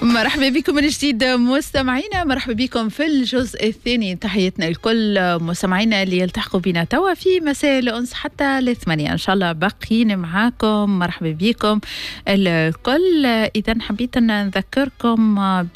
مرحبا بكم من جديد مستمعينا، مرحبا بكم في الجزء الثاني. تحياتنا لكل مستمعينا اللي يلتحقوا بنا توا في مساء الأنس حتى 8 إن شاء الله باقيين معاكم. مرحبا بكم الكل. إذا حبيت أن نذكركم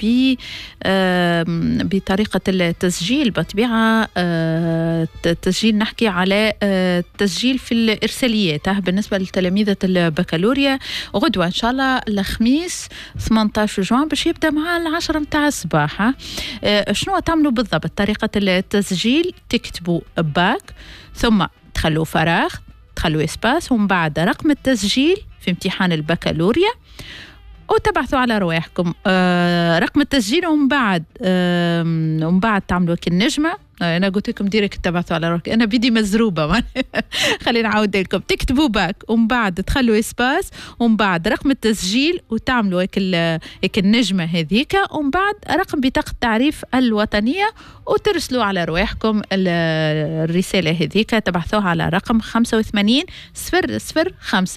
بطريقة التسجيل. بطبيعة التسجيل نحكي على التسجيل في الإرساليات بالنسبة لتلاميذة البكالوريا. غدوة إن شاء الله الخميس 18 جوان باش يبدأ مع 10 متاع الصباح. شنو تعملوا بالضبط؟ طريقة التسجيل تكتبوا باك، ثم تخلوا فراغ، تخلوا اسباس، ومن بعد رقم التسجيل في امتحان البكالوريا وتبعثوا على رواحكم رقم التسجيل، ومن بعد تعملوا كالنجمة. أنا قلت لكم ديريكت تبعثوا على رواحكم، أنا بدي مزروبة خلينا نعاود لكم. تكتبوا باك ومن بعد تخلوا اسباس ومن بعد رقم التسجيل وتعملوا هيك النجمة هذيك، ومن بعد رقم بطاقة التعريف الوطنية وترسلوا على رواحكم الرسالة هذيك. تبعثوها على رقم 85 005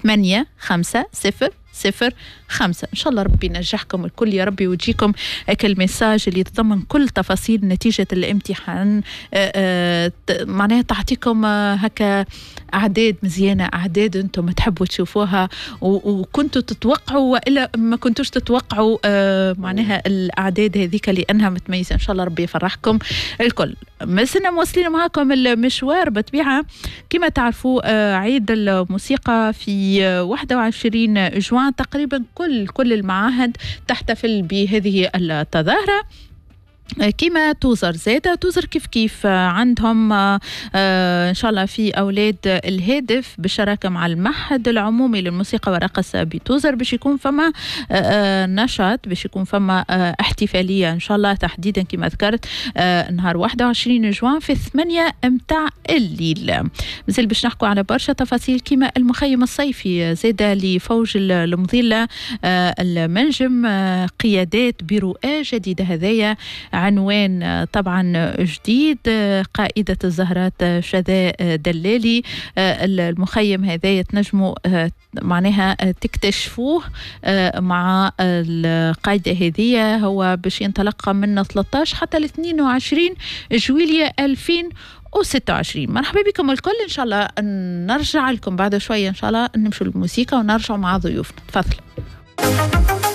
850005. إن شاء الله ربي ينجحكم الكل يا ربي، ويجيكم هيك الميساج اللي يتضمن كل تفاصيل نتيجة الامتحان. معناها تعطيكم هكا أعداد مزيانة، أعداد أنتم تحبوا تشوفوها وكنتوا تتوقعوا وإلا ما كنتوش تتوقعوا معناها الأعداد هذيك لأنها متميزة. إن شاء الله ربي يفرحكم الكل. ما زلنا مواصلين معاكم المشوار. بطبيعة كما تعرفوا عيد الموسيقى في 21 جوان تقريبا كل المعاهد تحتفل بهذه التظاهرة. كما توزر زادة توزر كيف عندهم إن شاء الله في أولاد الهادف بالشراكة مع المعهد العمومي للموسيقى والرقص بتوزر باش يكون فما نشاط، باش يكون فما احتفالية إن شاء الله تحديدا كما ذكرت نهار 21 جوان في 8 متاع الليل. مازال باش نحكوا على برشا تفاصيل كما المخيم الصيفي زادة لفوج المظلة المنجم، قيادات برؤى جديدة. هذايا عنوان طبعا جديد، قائدة الزهرات شذاء دلالي. المخيم هذا تنجموا معناها تكتشفوه مع القائدة هذه. هو باش ينطلق من 13 حتى 22 جويلية 2026. مرحبا بكم الكل. إن شاء الله نرجع لكم بعد شوية إن شاء الله نمشوا للموسيقى ونرجع مع ضيوفنا. تفضل.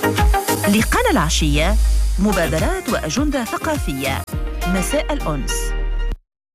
لقنا العشية، مبادرات وأجندة ثقافية. مساء الأنس.